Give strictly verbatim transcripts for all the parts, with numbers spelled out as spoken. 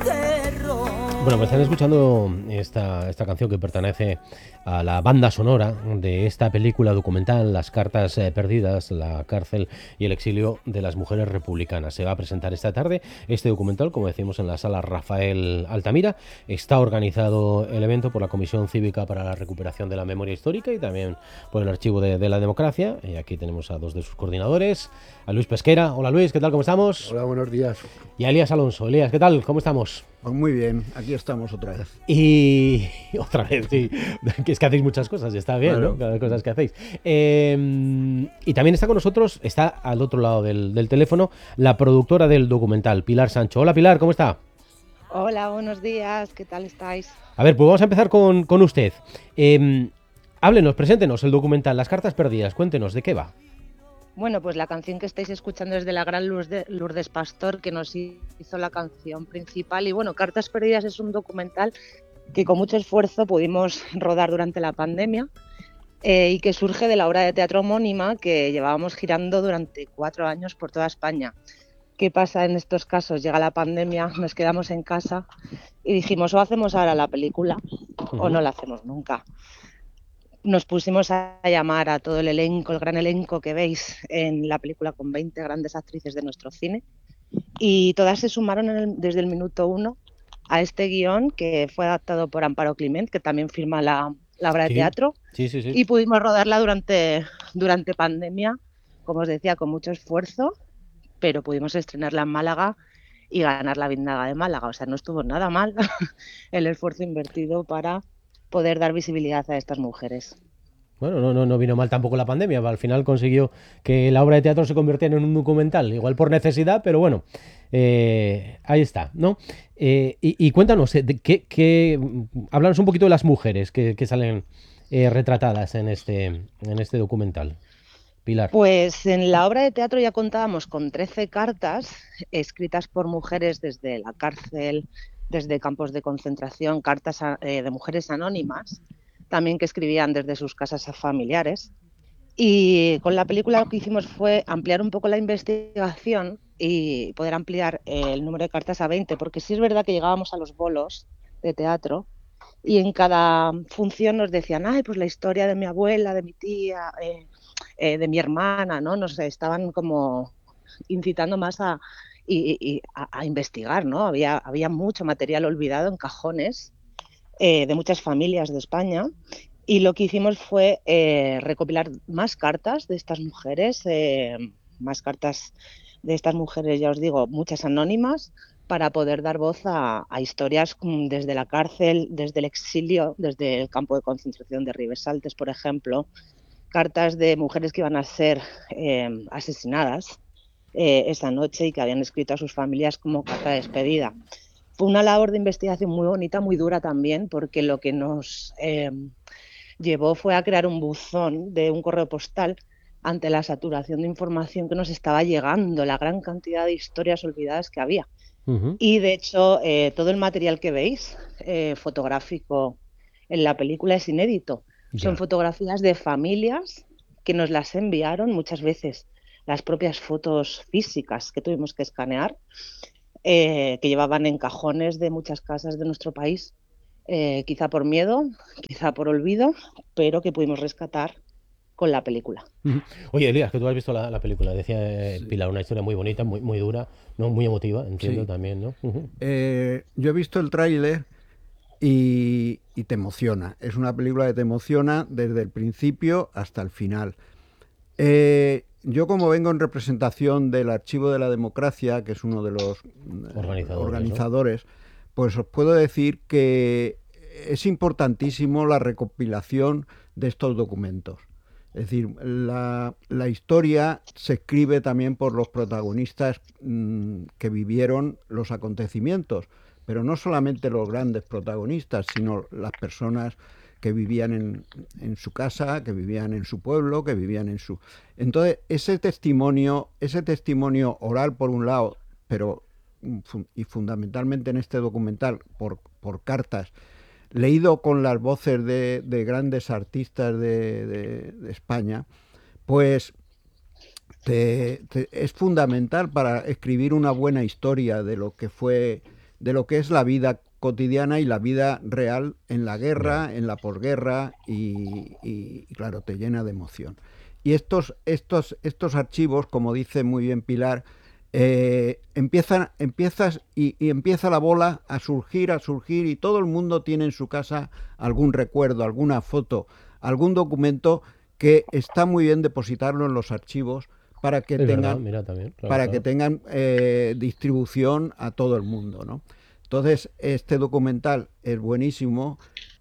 Bueno, pues están escuchando esta, esta canción que pertenece a la banda sonora de esta película documental, Las cartas eh, perdidas, la cárcel y el exilio de las mujeres republicanas. Se va a presentar esta tarde este documental, como decimos, en la sala Rafael Altamira. Está organizado el evento por la Comisión Cívica para la Recuperación de la Memoria Histórica y también por el Archivo de, de la Democracia. Y aquí tenemos a dos de sus coordinadores, a Luis Pesquera. Hola Luis, ¿qué tal? ¿Cómo estamos? Hola, buenos días. Y a Elías Alonso. Elías, ¿qué tal? ¿Cómo estamos? Pues muy bien, aquí estamos otra vez. Y otra vez, sí, que es que hacéis muchas cosas, y está bien, Claro. ¿no? Cada cosas que hacéis. Eh, y también está con nosotros, está al otro lado del, del teléfono, la productora del documental, Pilar Sancho. Hola Pilar, ¿cómo está? Hola, buenos días, ¿qué tal estáis? A ver, pues vamos a empezar con, con usted. Eh, háblenos, preséntenos el documental, Las cartas perdidas, cuéntenos, ¿de qué va? Bueno, pues la canción que estáis escuchando es de la gran Lourdes, Lourdes Pastor, que nos hizo la canción principal. Y bueno, Cartas Perdidas es un documental que con mucho esfuerzo pudimos rodar durante la pandemia eh, y que surge de la obra de teatro homónima que llevábamos girando durante cuatro años por toda España. ¿Qué pasa en estos casos? Llega la pandemia, nos quedamos en casa y dijimos, o hacemos ahora la película o no la hacemos nunca. Nos pusimos a llamar a todo el elenco, el gran elenco que veis en la película con veinte grandes actrices de nuestro cine, y todas se sumaron en el, desde el minuto uno a este guión que fue adaptado por Amparo Climent, que también firma la, la obra de Sí, teatro, sí, sí, sí. y pudimos rodarla durante, durante pandemia, como os decía, con mucho esfuerzo, pero pudimos estrenarla en Málaga y ganar la Bienal de Málaga. O sea, no estuvo nada mal el esfuerzo invertido para poder dar visibilidad a estas mujeres. Bueno, no, no, no vino mal tampoco la pandemia. Al final consiguió que la obra de teatro se convirtiera en un documental, igual por necesidad, pero bueno, eh, ahí está, ¿no? Eh, y, y cuéntanos, eh, de qué, qué, háblanos un poquito de las mujeres que, que salen eh, retratadas en este, en este documental. Pilar. Pues en la obra de teatro ya contábamos con trece cartas escritas por mujeres desde la cárcel, desde campos de concentración, cartas a, eh, de mujeres anónimas, también que escribían desde sus casas a familiares. Y con la película lo que hicimos fue ampliar un poco la investigación y poder ampliar el número de cartas a veinte, porque sí es verdad que llegábamos a los bolos de teatro y en cada función nos decían, ay, pues la historia de mi abuela, de mi tía, eh, eh, de mi hermana, ¿no? Nos estaban como incitando más a, y, y, a, a investigar, ¿no? Había, había mucho material olvidado en cajones eh, de muchas familias de España, y lo que hicimos fue eh, recopilar más cartas de estas mujeres, eh, más cartas de estas mujeres, ya os digo, muchas anónimas, para poder dar voz a, a historias desde la cárcel, desde el exilio, desde el campo de concentración de Ribesaltes, por ejemplo, cartas de mujeres que iban a ser eh, asesinadas eh, esa noche y que habían escrito a sus familias como carta de despedida. Fue una labor de investigación muy bonita, muy dura también, porque lo que nos eh, llevó fue a crear un buzón de un correo postal ante la saturación de información que nos estaba llegando, la gran cantidad de historias olvidadas que había. Uh-huh. Y de hecho, eh, todo el material que veis, eh, fotográfico en la película, es inédito. Ya. Son fotografías de familias que nos las enviaron, muchas veces las propias fotos físicas que tuvimos que escanear, eh, que llevaban en cajones de muchas casas de nuestro país, eh, quizá por miedo, quizá por olvido, pero que pudimos rescatar con la película. Uh-huh. Oye, Elías, que tú has visto la, la película, decía eh, Sí. Pilar, una historia muy bonita, muy, muy dura, ¿no? Muy emotiva, entiendo Sí. también, ¿no? Uh-huh. Eh, yo he visto el tráiler y, y te emociona. Es una película que te emociona desde el principio hasta el final. Eh, yo como vengo en representación del Archivo de la Democracia, que es uno de los Organizadores, organizadores, ¿no? Pues os puedo decir que es importantísimo la recopilación de estos documentos. Es decir, la, la historia se escribe también por los protagonistas mmm, que vivieron los acontecimientos, pero no solamente los grandes protagonistas, sino las personas que vivían en, en su casa, que vivían en su pueblo, que vivían en su... Entonces, ese testimonio, ese testimonio oral por un lado, pero y fundamentalmente en este documental por, por cartas, leído con las voces de, de grandes artistas de, de, de España, pues te, te, es fundamental para escribir una buena historia de lo que fue de lo que es la vida cotidiana y la vida real en la guerra, en la posguerra y, y, y claro, te llena de emoción. Y estos, estos, estos archivos, como dice muy bien Pilar, eh, empiezan, empiezas y, y empieza la bola a surgir, a surgir, y todo el mundo tiene en su casa algún recuerdo, alguna foto, algún documento que está muy bien depositarlo en los archivos para que Es verdad, tengan, mira también, claro, para claro. que tengan eh, distribución a todo el mundo, ¿no? Entonces, este documental es buenísimo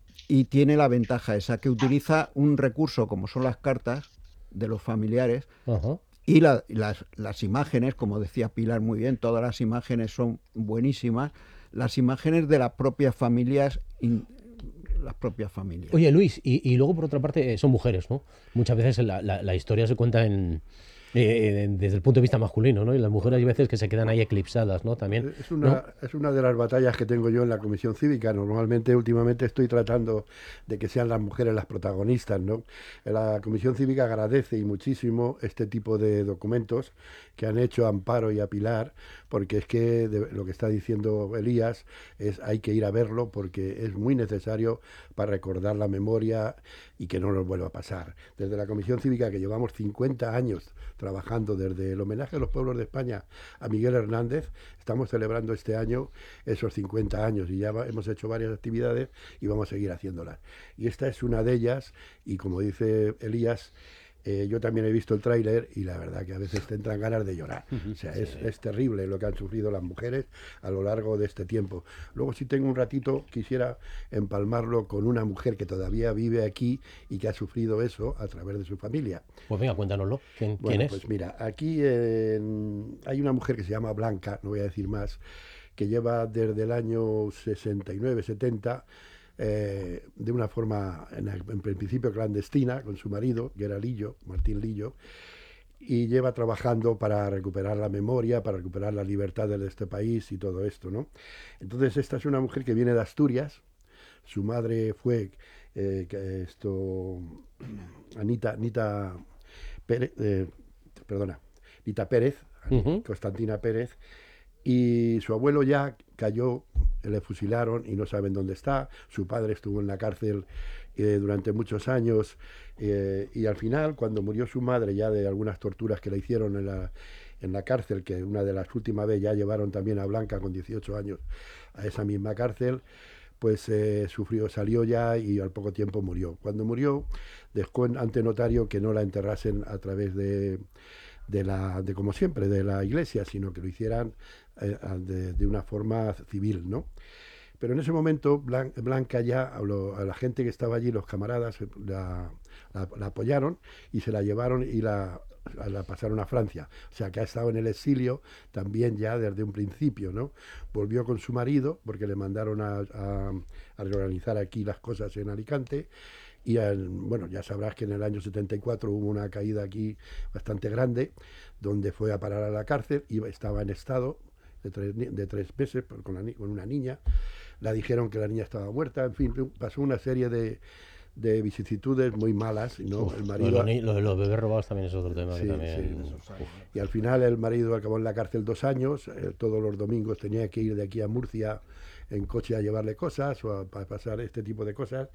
y tiene la ventaja esa, que utiliza un recurso como son las cartas de los familiares. Ajá. Y la, las, las imágenes, como decía Pilar muy bien, todas las imágenes son buenísimas, las imágenes de las propias familias, in, las propias familias. Oye, Luis, y, y luego por otra parte eh, son mujeres, ¿no? Muchas veces la, la, la historia se cuenta en, eh, desde el punto de vista masculino, ¿no? Y las mujeres hay veces que se quedan ahí eclipsadas, ¿no? También, Es una, ¿no? es una de las batallas que tengo yo en la Comisión Cívica. Normalmente, últimamente, estoy tratando de que sean las mujeres las protagonistas, ¿no? La Comisión Cívica agradece y muchísimo este tipo de documentos que han hecho a Amparo y a Pilar, porque es que de, lo que está diciendo Elías es hay que ir a verlo porque es muy necesario para recordar la memoria y que no nos vuelva a pasar. Desde la Comisión Cívica, que llevamos cincuenta años trabajando desde el homenaje a los pueblos de España a Miguel Hernández, estamos celebrando este año esos cincuenta años y ya va, hemos hecho varias actividades y vamos a seguir haciéndolas. Y esta es una de ellas y como dice Elías, Eh, yo también he visto el tráiler y la verdad que a veces te entran ganas de llorar. O sea, es, es terrible lo que han sufrido las mujeres a lo largo de este tiempo. Luego, si tengo un ratito, quisiera empalmarlo con una mujer que todavía vive aquí y que ha sufrido eso a través de su familia. Pues venga, cuéntanoslo. ¿Quién, Bueno, ¿quién es? pues mira, aquí eh, hay una mujer que se llama Blanca, no voy a decir más, que lleva desde el año sesenta y nueve, setenta, Eh, de una forma en, en principio clandestina con su marido, que era Lillo, Martín Lillo, y lleva trabajando para recuperar la memoria, para recuperar las libertades de este país y todo esto, ¿no? Entonces esta es una mujer que viene de Asturias, su madre fue eh, que esto Anita, Anita Pérez, eh, perdona, Anita Pérez, Uh-huh. Constantina Pérez, y su abuelo ya cayó, le fusilaron y no saben dónde está. Su padre estuvo en la cárcel eh, durante muchos años eh, y al final, cuando murió su madre ya de algunas torturas que le hicieron en la, en la cárcel, que una de las últimas veces ya llevaron también a Blanca con dieciocho años a esa misma cárcel, pues eh, sufrió, salió ya y al poco tiempo murió. Cuando murió, dejó ante notario que no la enterrasen a través de... De, la, de como siempre, de la iglesia, sino que lo hicieran eh, de, de una forma civil, ¿no? Pero en ese momento Blan, Blanca ya, a, lo, a la gente que estaba allí, los camaradas, la, la, la apoyaron y se la llevaron y la, la pasaron a Francia. O sea, que ha estado en el exilio también ya desde un principio, ¿no? Volvió con su marido, porque le mandaron a, a, a reorganizar aquí las cosas en Alicante. Y el, bueno, ya sabrás que en el año setenta y cuatro hubo una caída aquí bastante grande, donde fue a parar a la cárcel y estaba en estado de tres, de tres meses con, la, con una niña. La dijeron que la niña estaba muerta, en fin, pasó una serie de, de vicisitudes muy malas, ¿no? Uf, el marido, lo, de los, lo de los bebés robados también es otro tema. sí, Que también... sí. Y al final el marido acabó en la cárcel dos años, eh, todos los domingos tenía que ir de aquí a Murcia en coche a llevarle cosas o a, a pasar este tipo de cosas.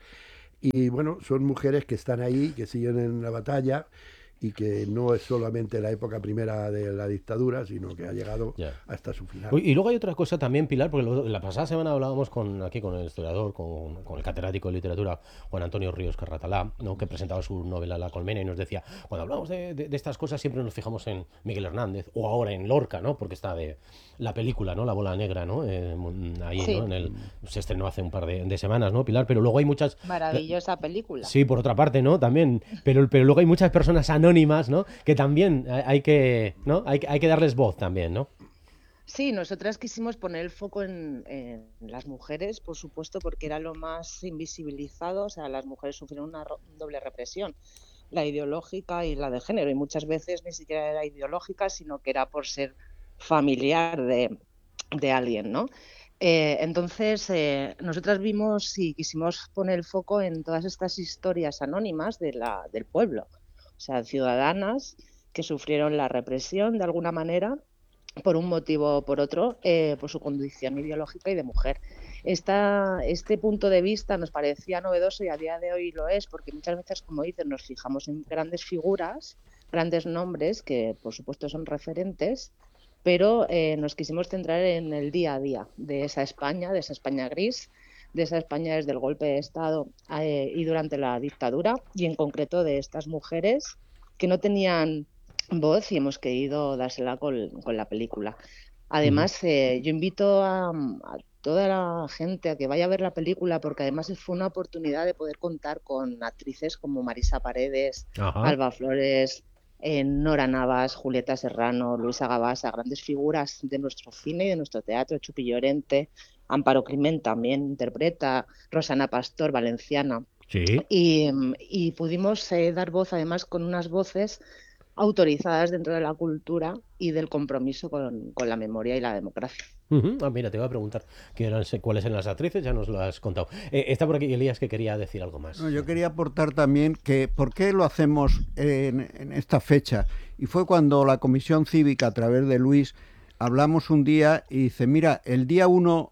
Y bueno, son mujeres que están ahí, que siguen en la batalla y que no es solamente la época primera de la dictadura, sino que ha llegado Ya. hasta su final. Uy, y luego hay otra cosa también, Pilar, porque lo- la pasada semana hablábamos con aquí con el historiador, con, con el catedrático de literatura, Juan Antonio Ríos Carratalá, ¿no? Que presentaba su novela La Colmena y nos decía, cuando hablamos de, de- de estas cosas siempre nos fijamos en Miguel Hernández o ahora en Lorca, ¿no? Porque está de la película, ¿no? La bola negra, ¿no? Eh, mon- ahí, Sí, ¿no? En el, se estrenó hace un par de, de semanas, ¿no, Pilar? Pero luego hay muchas... maravillosa película. Sí, por otra parte, ¿no? También, pero, pero luego hay muchas personas anónimas, ¿no? Que también hay, hay que, ¿no? Hay, que- hay que darles voz también, ¿no? Sí, nosotras quisimos poner el foco en, en las mujeres, por supuesto, porque era lo más invisibilizado. O sea, las mujeres sufrieron una ro- doble represión, la ideológica y la de género, y muchas veces ni siquiera era ideológica, sino que era por ser familiar de, de alguien, ¿no? Eh, entonces, eh, nosotras vimos y quisimos poner el foco en todas estas historias anónimas de la, del pueblo, o sea, ciudadanas que sufrieron la represión de alguna manera por un motivo o por otro, eh, por su condición ideológica y de mujer. Esta, este punto de vista nos parecía novedoso y a día de hoy lo es, porque muchas veces, como dicen, nos fijamos en grandes figuras, grandes nombres, que por supuesto son referentes, pero eh, nos quisimos centrar en el día a día de esa España, de esa España gris, de esa España desde el golpe de Estado eh, y durante la dictadura, y en concreto de estas mujeres que no tenían voz y hemos querido dársela con, con la película. Además, eh, yo invito a, a toda la gente a que vaya a ver la película porque además fue una oportunidad de poder contar con actrices como Marisa Paredes, Ajá. Alba Flores, eh, Nora Navas, Julieta Serrano, Luisa Gabasa, grandes figuras de nuestro cine y de nuestro teatro, Chupi Llorente, Amparo Climent también interpreta, Rosana Pastor, valenciana. Sí. Y, y pudimos eh, dar voz además con unas voces autorizadas dentro de la cultura y del compromiso con, con la memoria y la democracia. Ujú. Ah, mira, te iba a preguntar qué eran, cuáles eran las actrices, ya nos lo has contado. Eh, está por aquí Elías que quería decir algo más. No, yo quería aportar también que por qué lo hacemos en, en esta fecha. Y fue cuando la Comisión Cívica, a través de Luis, hablamos un día y dice, mira, el día uno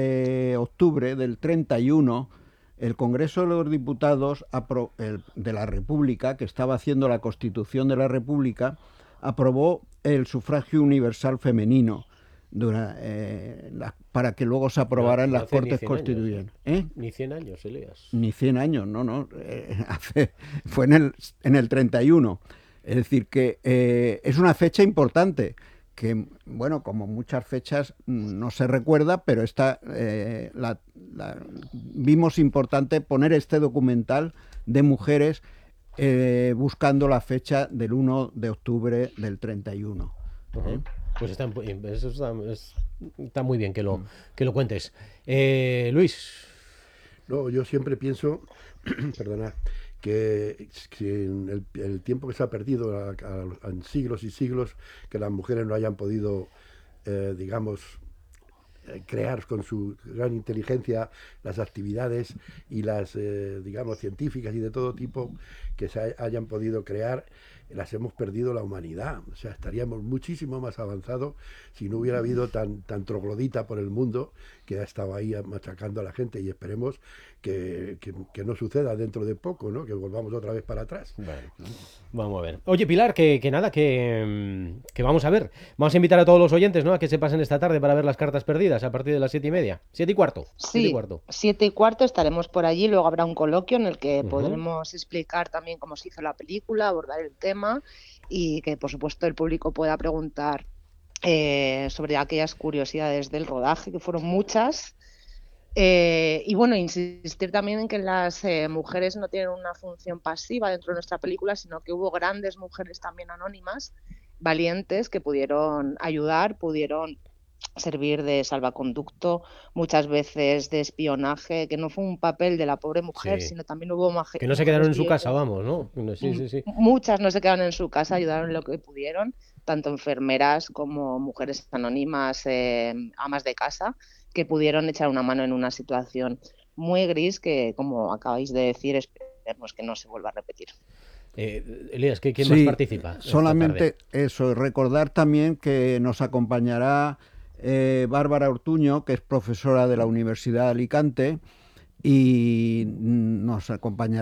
de octubre del treinta y uno, el Congreso de los Diputados apro- el, de la República, que estaba haciendo la Constitución de la República, aprobó el sufragio universal femenino. Dura, eh, la, para que luego se aprobara en No, no las hace ni Cortes cien años, Constituyentes. ¿eh? ¿Eh? Ni cien años, Elías. Ni cien años, no, no. Eh, hace, fue en el, en el treinta y uno. Es decir, que eh, es una fecha importante, que, bueno, como muchas fechas no se recuerda, pero esta eh, la, la, vimos importante poner este documental de mujeres eh, buscando la fecha del uno de octubre del treinta y uno. Uh-huh. ¿Eh? Pues está, eso está, es, está muy bien que lo, que lo cuentes. Eh, Luis. No, yo siempre pienso, perdona, que, que en el, el tiempo que se ha perdido a, a, en siglos y siglos, que las mujeres no hayan podido, eh, digamos, eh, crear con su gran inteligencia las actividades y las, eh, digamos, científicas y de todo tipo que se hayan podido crear, las hemos perdido la humanidad. O sea, estaríamos muchísimo más avanzados si no hubiera habido tan, tan troglodita por el mundo que ha estado ahí machacando a la gente, y esperemos que, que, que no suceda dentro de poco, ¿no? Que volvamos otra vez para atrás. Bueno, vamos a ver. Oye, Pilar, que, que nada, que, que vamos a ver. Vamos a invitar a todos los oyentes, ¿no?, a que se pasen esta tarde para ver las cartas perdidas a partir de las siete y media. Siete y cuarto. Sí, siete y cuarto. siete y cuarto estaremos por allí, luego habrá un coloquio en el que Ujú. podremos explicar también cómo se hizo la película, abordar el tema y que por supuesto el público pueda preguntar eh, sobre aquellas curiosidades del rodaje, que fueron muchas. Eh, y bueno, insistir también en que las eh, mujeres no tienen una función pasiva dentro de nuestra película, sino que hubo grandes mujeres también anónimas, valientes, que pudieron ayudar, pudieron servir de salvaconducto, muchas veces de espionaje, que no fue un papel de la pobre mujer, Sí. sino también hubo maje- Que no se quedaron en su mujeres casa, líderes. vamos, ¿no? Sí, sí, sí. Muchas no se quedaron en su casa, ayudaron en lo que pudieron, tanto enfermeras como mujeres anónimas, eh, amas de casa, que pudieron echar una mano en una situación muy gris que, como acabáis de decir, esperemos que no se vuelva a repetir. Eh, Elías, ¿qué- ¿quién Sí, más participa esta solamente tarde? eso, recordar también que nos acompañará eh, Bárbara Ortuño, que es profesora de la Universidad de Alicante, y nos acompañará